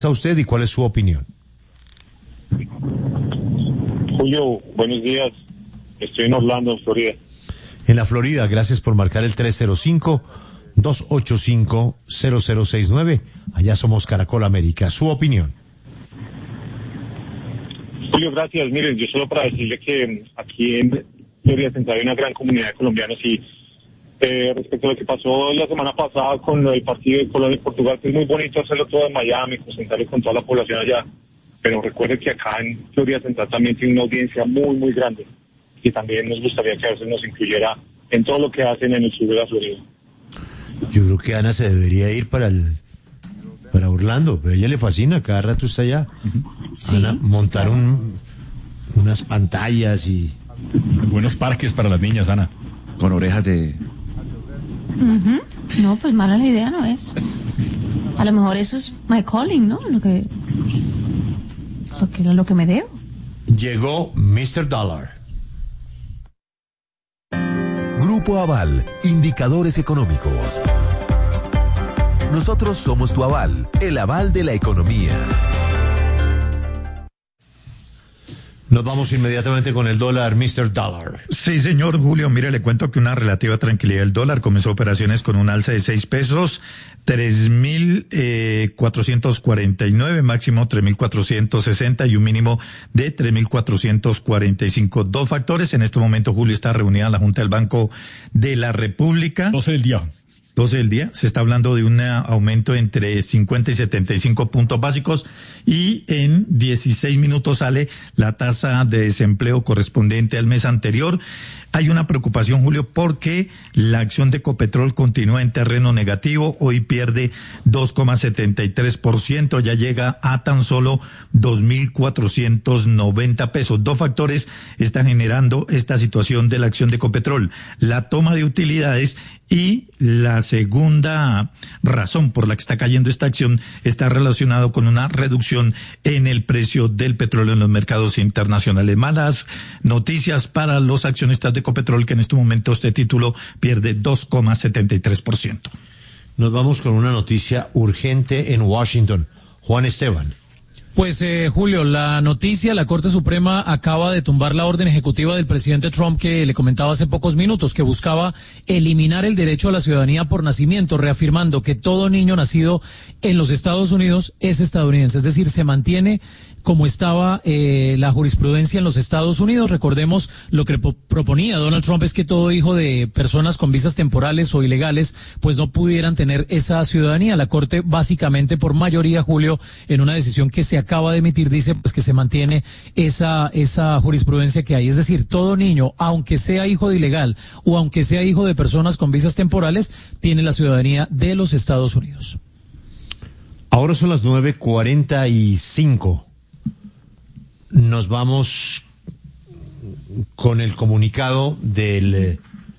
a usted y cuál es su opinión? Julio, buenos días. Estoy en Orlando, Florida. En la Florida, gracias por marcar el 305-285-0069. Allá somos Caracol América. Su opinión. Julio, gracias. Miren, yo solo para decirle que aquí en Florida Central hay una gran comunidad de colombianos y respecto a lo que pasó la semana pasada con lo del partido de Colombia y Portugal, que es muy bonito hacerlo todo en Miami, concentrarlo con toda la población allá, pero recuerde que acá en Florida Central también tiene una audiencia muy, muy grande y también nos gustaría que a veces nos incluyera en todo lo que hacen en el sur de la Florida. Yo creo que Ana se debería ir para Orlando, pero a ella le fascina, cada rato está allá. Sí. Ana, montar unas pantallas y... Buenos parques para las niñas, Ana. Con orejas de... No, pues mala la idea no es. A lo mejor eso es my calling, ¿no? Lo que me debo. Llegó Mr. Dollar. Grupo Aval, indicadores económicos. Nosotros somos tu aval, el aval de la economía. Nos vamos inmediatamente con el dólar, Mr. Dollar. Sí, señor Julio, mire, le cuento que una relativa tranquilidad del dólar comenzó operaciones con un alza de 6 pesos, 3.449, máximo 3.460 y un mínimo de 3.445. Dos factores, en este momento, Julio, está reunida la Junta del Banco de la República. 12 del día. 12 del día, se está hablando de un aumento entre 50 y 75 puntos básicos y en 16 minutos sale la tasa de desempleo correspondiente al mes anterior. Hay una preocupación, Julio, porque la acción de Ecopetrol continúa en terreno negativo. Hoy pierde 2,73%, ya llega a tan solo 2.490 pesos. Dos factores están generando esta situación de la acción de Ecopetrol: la toma de utilidades, y la segunda razón por la que está cayendo esta acción está relacionado con una reducción en el precio del petróleo en los mercados internacionales. Malas noticias para los accionistas de Ecopetrol, que en este momento este título pierde 2,73%. Nos vamos con una noticia urgente en Washington. Juan Esteban. Pues Julio, la noticia: la Corte Suprema acaba de tumbar la orden ejecutiva del presidente Trump que le comentaba hace pocos minutos, que buscaba eliminar el derecho a la ciudadanía por nacimiento, reafirmando que todo niño nacido en los Estados Unidos es estadounidense. Es decir, se mantiene como estaba la jurisprudencia en los Estados Unidos. Recordemos, lo que proponía Donald Trump es que todo hijo de personas con visas temporales o ilegales pues no pudieran tener esa ciudadanía. La Corte, básicamente por mayoría, Julio, en una decisión que se acaba de emitir, dice pues que se mantiene esa jurisprudencia que hay. Es decir, todo niño, aunque sea hijo de ilegal o aunque sea hijo de personas con visas temporales, tiene la ciudadanía de los Estados Unidos. Ahora son las 9:45. Nos vamos con el comunicado del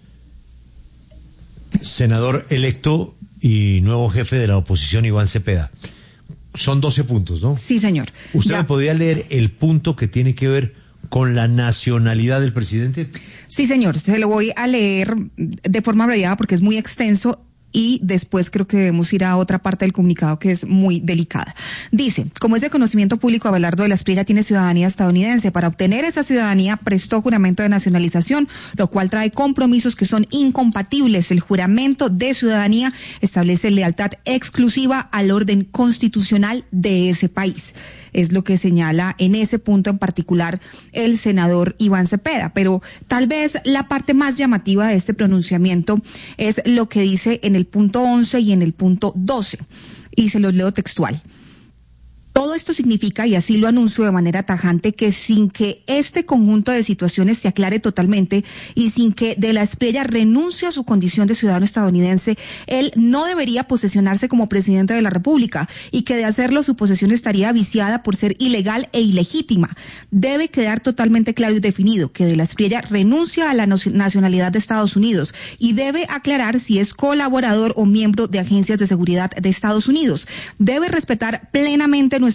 senador electo y nuevo jefe de la oposición, Iván Cepeda. Son 12 puntos, ¿no? Sí, señor. ¿Usted me podría leer el punto que tiene que ver con la nacionalidad del presidente? Sí, señor. Se lo voy a leer de forma abreviada porque es muy extenso. Y después creo que debemos ir a otra parte del comunicado que es muy delicada. Dice: como es de conocimiento público, Abelardo de la Espriella tiene ciudadanía estadounidense. Para obtener esa ciudadanía prestó juramento de nacionalización, lo cual trae compromisos que son incompatibles. El juramento de ciudadanía establece lealtad exclusiva al orden constitucional de ese país. Es lo que señala en ese punto en particular el senador Iván Cepeda. Pero tal vez la parte más llamativa de este pronunciamiento es lo que dice en el punto 11 y en el punto 12. Y se los leo textual. Todo esto significa, y así lo anuncio de manera tajante, que sin que este conjunto de situaciones se aclare totalmente y sin que de la Espriella renuncie a su condición de ciudadano estadounidense, él no debería posesionarse como presidente de la República, y que de hacerlo su posesión estaría viciada por ser ilegal e ilegítima. Debe quedar totalmente claro y definido que de la Espriella renuncia a la nacionalidad de Estados Unidos y debe aclarar si es colaborador o miembro de agencias de seguridad de Estados Unidos. Debe respetar plenamente nuestra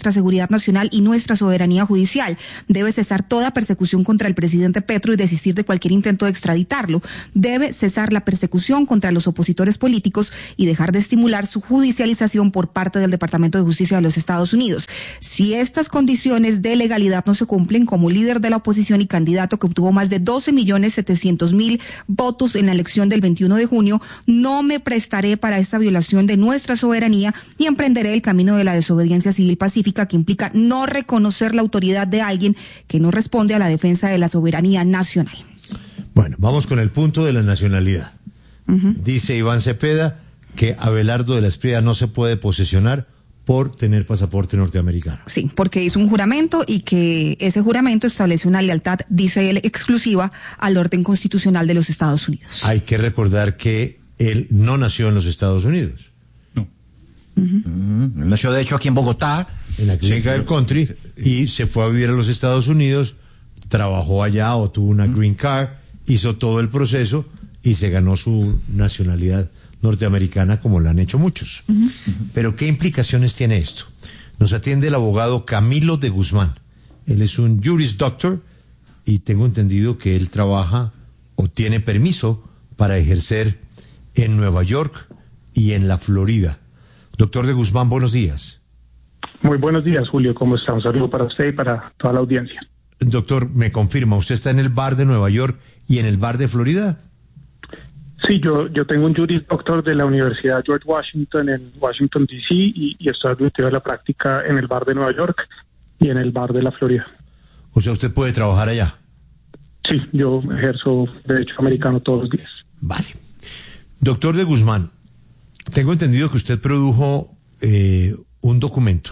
nuestra seguridad nacional y nuestra soberanía judicial. Debe cesar toda persecución contra el presidente Petro y desistir de cualquier intento de extraditarlo. Debe cesar la persecución contra los opositores políticos y dejar de estimular su judicialización por parte del Departamento de Justicia de los Estados Unidos. Si estas condiciones de legalidad no se cumplen, como líder de la oposición y candidato que obtuvo más de 12.700.000 votos en la elección del 21 de junio, no me prestaré para esta violación de nuestra soberanía y emprenderé el camino de la desobediencia civil pacífica, que implica no reconocer la autoridad de alguien que no responde a la defensa de la soberanía nacional. Bueno, vamos con el punto de la nacionalidad. Dice Iván Cepeda que Abelardo de la Espriella no se puede posesionar por tener pasaporte norteamericano. Sí, porque hizo un juramento y que ese juramento establece una lealtad, dice él, exclusiva al orden constitucional de los Estados Unidos. Hay que recordar que él no nació en los Estados Unidos. No. Él nació de hecho aquí en Bogotá. En la clínica del country, y se fue a vivir a los Estados Unidos, trabajó allá o tuvo una green card, hizo todo el proceso y se ganó su nacionalidad norteamericana, como lo han hecho muchos. Pero ¿qué implicaciones tiene esto? Nos atiende el abogado Camilo de Guzmán. Él es un Juris Doctor y tengo entendido que él trabaja o tiene permiso para ejercer en Nueva York y en la Florida. Doctor de Guzmán, buenos días. Muy buenos días, Julio. ¿Cómo está? Un saludo para usted y para toda la audiencia. Doctor, me confirma, ¿usted está en el bar de Nueva York y en el bar de Florida? Sí, yo tengo un Juris Doctor de la Universidad George Washington en Washington, D.C. y estoy admitido a la práctica en el bar de Nueva York y en el bar de la Florida. O sea, ¿usted puede trabajar allá? Sí, yo ejerzo derecho americano todos los días. Vale. Doctor de Guzmán, tengo entendido que usted produjo un documento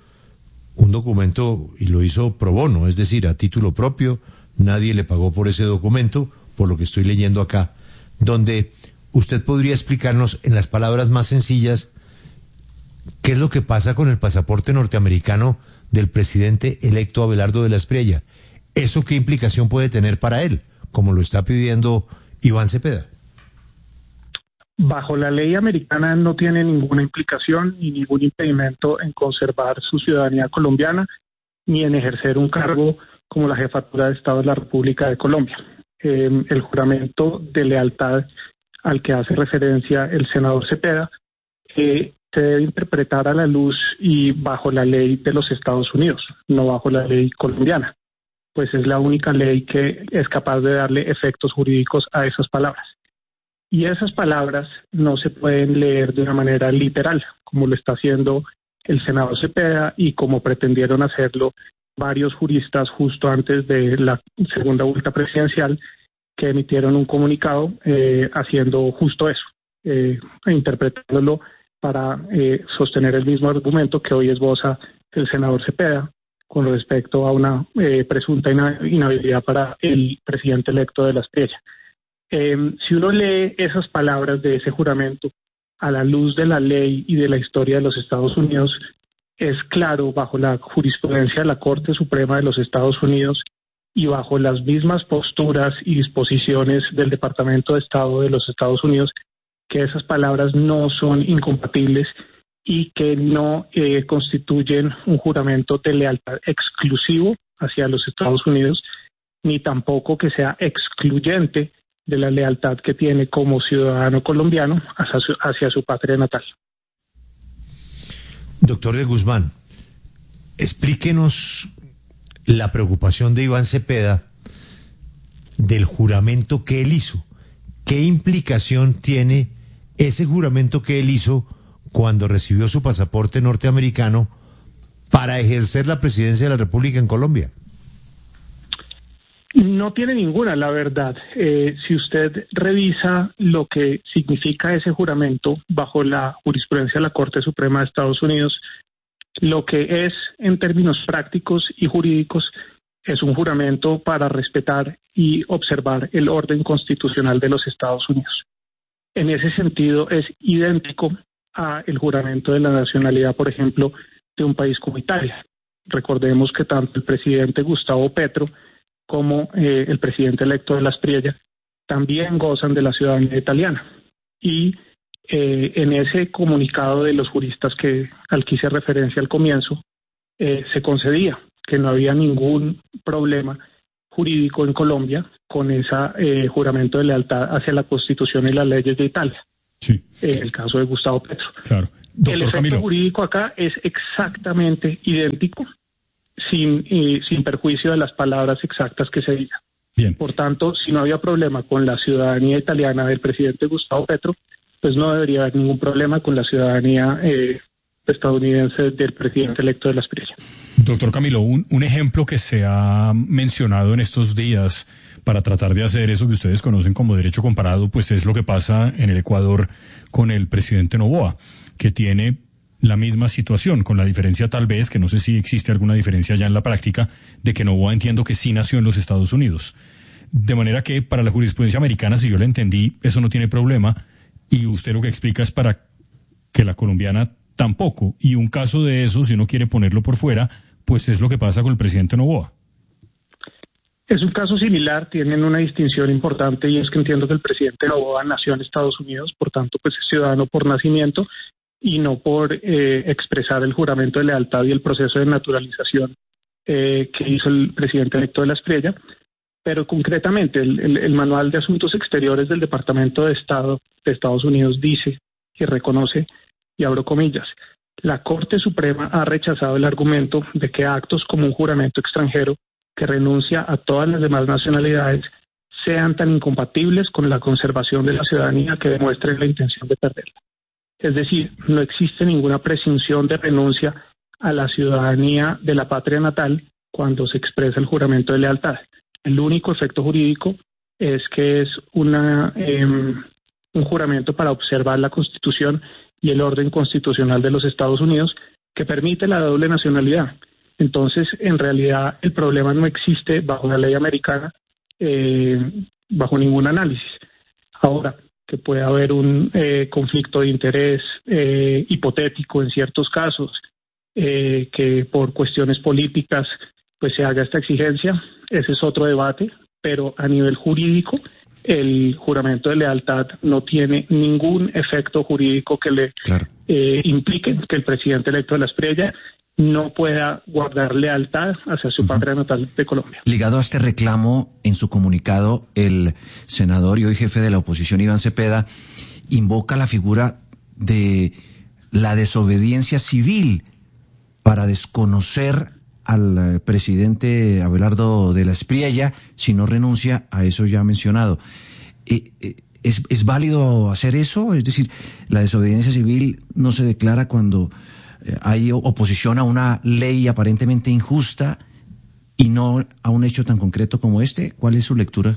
y lo hizo pro bono, es decir, a título propio, nadie le pagó por ese documento, por lo que estoy leyendo acá, donde usted podría explicarnos en las palabras más sencillas qué es lo que pasa con el pasaporte norteamericano del presidente electo Abelardo de la Espriella. ¿Eso qué implicación puede tener para él, como lo está pidiendo Iván Cepeda? Bajo la ley americana no tiene ninguna implicación ni ningún impedimento en conservar su ciudadanía colombiana ni en ejercer un cargo como la jefatura de Estado de la República de Colombia. El juramento de lealtad al que hace referencia el senador Cepeda se debe interpretar a la luz y bajo la ley de los Estados Unidos, no bajo la ley colombiana, pues es la única ley que es capaz de darle efectos jurídicos a esas palabras. Y esas palabras no se pueden leer de una manera literal, como lo está haciendo el senador Cepeda y como pretendieron hacerlo varios juristas justo antes de la segunda vuelta presidencial, que emitieron un comunicado haciendo justo eso, interpretándolo para sostener el mismo argumento que hoy esboza el senador Cepeda con respecto a una presunta inhabilidad para el presidente electo de la Espriella. Si uno lee esas palabras de ese juramento a la luz de la ley y de la historia de los Estados Unidos, es claro, bajo la jurisprudencia de la Corte Suprema de los Estados Unidos y bajo las mismas posturas y disposiciones del Departamento de Estado de los Estados Unidos, que esas palabras no son incompatibles y que no constituyen un juramento de lealtad exclusivo hacia los Estados Unidos, ni tampoco que sea excluyente de la lealtad que tiene como ciudadano colombiano hacia su patria natal. Doctor de Guzmán, explíquenos la preocupación de Iván Cepeda del juramento que él hizo. ¿Qué implicación tiene ese juramento que él hizo cuando recibió su pasaporte norteamericano para ejercer la presidencia de la República en Colombia? No tiene ninguna, la verdad. Si usted revisa lo que significa ese juramento bajo la jurisprudencia de la Corte Suprema de Estados Unidos, lo que es en términos prácticos y jurídicos es un juramento para respetar y observar el orden constitucional de los Estados Unidos. En ese sentido es idéntico a el juramento de la nacionalidad, por ejemplo, de un país como Italia. Recordemos que tanto el presidente Gustavo Petro como el presidente electo de la Espriella también gozan de la ciudadanía italiana. Y en ese comunicado de los juristas al que hice referencia al comienzo, se concedía, que no había ningún problema jurídico en Colombia con ese juramento de lealtad hacia la Constitución y las leyes de Italia. Sí. El caso de Gustavo Petro. Claro. El efecto Camilo jurídico acá es exactamente idéntico, sin perjuicio de las palabras exactas que se digan. Bien. Por tanto, si no había problema con la ciudadanía italiana del presidente Gustavo Petro, pues no debería haber ningún problema con la ciudadanía estadounidense del presidente electo de la Espriella. Doctor Camilo, un ejemplo que se ha mencionado en estos días para tratar de hacer eso que ustedes conocen como derecho comparado, pues es lo que pasa en el Ecuador con el presidente Noboa, que tiene la misma situación, con la diferencia tal vez, que no sé si existe alguna diferencia ya en la práctica, de que Noboa entiendo que sí nació en los Estados Unidos. De manera que para la jurisprudencia americana, si yo la entendí, eso no tiene problema, y usted lo que explica es para que la colombiana tampoco. Y un caso de eso, si uno quiere ponerlo por fuera, pues es lo que pasa con el presidente Noboa. Es un caso similar, tienen una distinción importante y es que entiendo que el presidente Noboa nació en Estados Unidos, por tanto pues es ciudadano por nacimiento y no por expresar el juramento de lealtad y el proceso de naturalización que hizo el presidente electo de la Espriella. Pero concretamente el Manual de Asuntos Exteriores del Departamento de Estado de Estados Unidos dice y reconoce, y abro comillas, la Corte Suprema ha rechazado el argumento de que actos como un juramento extranjero que renuncia a todas las demás nacionalidades sean tan incompatibles con la conservación de la ciudadanía que demuestren la intención de perderla. Es decir, no existe ninguna presunción de renuncia a la ciudadanía de la patria natal cuando se expresa el juramento de lealtad. El único efecto jurídico es que es un juramento para observar la Constitución y el orden constitucional de los Estados Unidos que permite la doble nacionalidad. Entonces, en realidad, el problema no existe bajo la ley americana, bajo ningún análisis. Ahora, que puede haber un conflicto de interés hipotético en ciertos casos, que por cuestiones políticas pues se haga esta exigencia, ese es otro debate, pero a nivel jurídico, el juramento de lealtad no tiene ningún efecto jurídico que le implique que el presidente electo de la Espriella no pueda guardar lealtad hacia su patria natal de Colombia. Ligado a este reclamo, en su comunicado, el senador y hoy jefe de la oposición, Iván Cepeda, invoca la figura de la desobediencia civil para desconocer al presidente Abelardo de la Espriella si no renuncia a eso ya mencionado. ¿Es válido hacer eso? Es decir, la desobediencia civil no se declara cuando hay oposición a una ley aparentemente injusta y no a un hecho tan concreto como este. ¿Cuál es su lectura?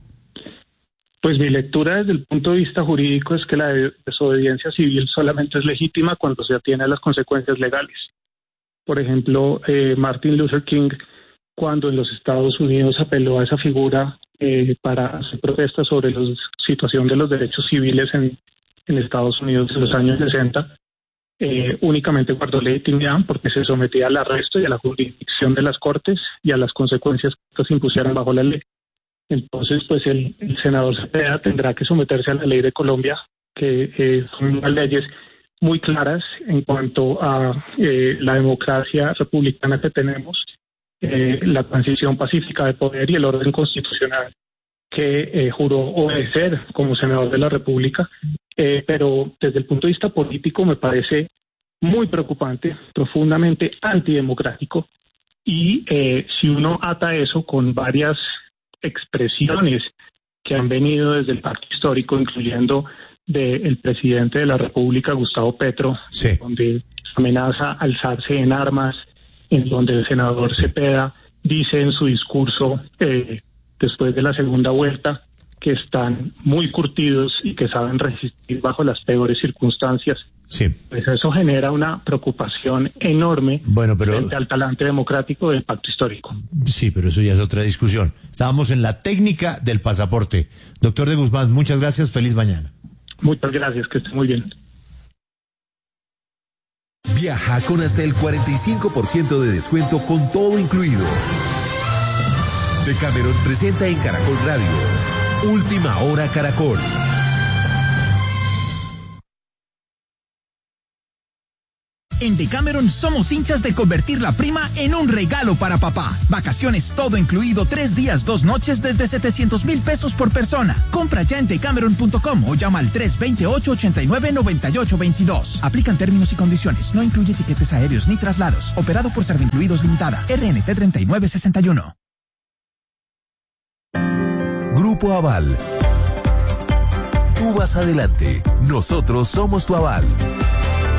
Pues mi lectura desde el punto de vista jurídico es que la desobediencia civil solamente es legítima cuando se atiene a las consecuencias legales. Por ejemplo, Martin Luther King, cuando en los Estados Unidos apeló a esa figura para hacer protestas sobre la situación de los derechos civiles en Estados Unidos en los años 60, únicamente guardó legitimidad porque se sometía al arresto y a la jurisdicción de las cortes y a las consecuencias que se impusieran bajo la ley. Entonces, pues el senador Cepeda tendrá que someterse a la ley de Colombia, que son unas leyes muy claras en cuanto a la democracia republicana que tenemos, la transición pacífica de poder y el orden constitucional que juró obedecer como senador de la República, pero desde el punto de vista político me parece muy preocupante, profundamente antidemocrático, y si uno ata eso con varias expresiones que han venido desde el pacto histórico, incluyendo del presidente de la República, Gustavo Petro, sí, donde amenaza alzarse en armas, en donde el senador Cepeda dice en su discurso después de la segunda vuelta que están muy curtidos y que saben resistir bajo las peores circunstancias. Sí. Pues eso genera una preocupación enorme frente al talante democrático del pacto histórico. Sí, pero eso ya es otra discusión. Estábamos en la técnica del pasaporte. Doctor de Guzmán, muchas gracias, feliz mañana. Muchas gracias, que esté muy bien. Viaja con hasta el 45% de descuento con todo incluido. Decameron presenta en Caracol Radio Última Hora Caracol. En Decameron somos hinchas de convertir la prima en un regalo para papá. Vacaciones todo incluido, 3 días, 2 noches desde 700,000 pesos por persona. Compra ya en decameron.com o llama al 328-89-9822. Aplican términos y condiciones. No incluye tiquetes aéreos ni traslados. Operado por Servincluidos Limitada. RNT 3961. Grupo Aval. Tú vas adelante. Nosotros somos tu aval.